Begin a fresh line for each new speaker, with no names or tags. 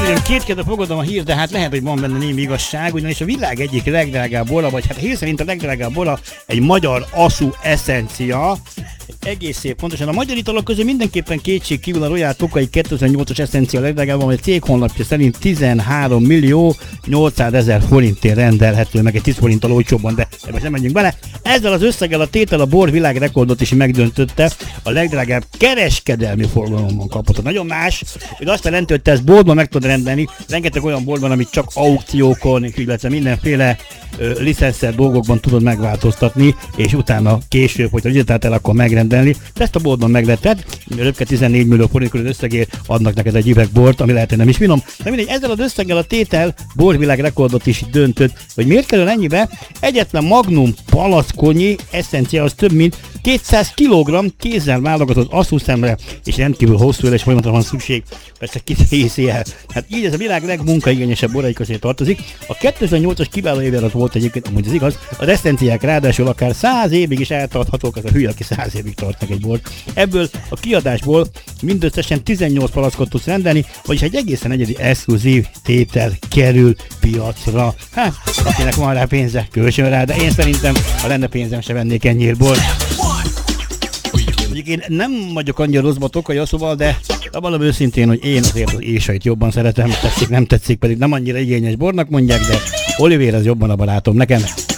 Kétkedve fogadom a hír, de hát lehet, hogy van benne némi igazság, ugyanis a világ egyik legdrágább bora, vagy hát hír szerint a legdrágább bora egy magyar Aszú Essencia. Egész szép, pontosan. A magyar italok közül mindenképpen kétség kívül a Royal Tokai 2008-as Essencia a legdrágább, amely a cég honlapja szerint 13.800.000 forintért rendelhető meg, egy 10 forinttal olcsóbban, de ebben nem menjünk bele. Ezzel az összeggel a tétel a bor világrekordot is megdöntötte, a legdrágább kereskedelmi forgalomban kapott. Nagyon más, hogy azt jelenti, hogy te ezt boltban meg tudod rendelni, rengeteg olyan boltban, amit csak aukciókon, illetve mindenféle licenszer dolgokban tudod megváltoztatni, és utána később, hogyha ügyetelt el, akkor megrendelni. De ezt a boltban megletted, röpke 14 millió forint körül összegért adnak neked egy üvegbort, ami lehet, hogy nem is finom. De mindegy, ezzel az összeggel a tétel borvilág rekordot is döntött, hogy miért kerül ennyibe. Egyetlen Magnum palackonyi Essencia az több mint 200 kg kézzel válogatott asszúszemre, és rendkívül hosszú és folyamatosan van szükség, persze kitészi el. Hát így ez a világ legmunkaigényesebb borai közé tartozik. A 2008-as kiváló évjárat volt egyébként, amúgy ez igaz, az Essenciák ráadásul akár 100 évig is eltarthatók, az a hülye, aki 100 évig tartnak egy bort. Ebből a kiadásból mindösszesen 18 palackot tudsz rendelni, vagyis egy egészen egyedi exkluzív tétel kerül piacra. Hát, akinek van rá pénze, kölcsön rá, de én szerintem, ha lenne pénzem, se vennék ennyire bort. Én nem vagyok annyira rosszba Tokai Aszúval, de valami őszintén, hogy én azért az Ésait jobban szeretem, tetszik, nem tetszik, pedig nem annyira igényes bornak mondják, de Olivér az jobban a barátom nekem.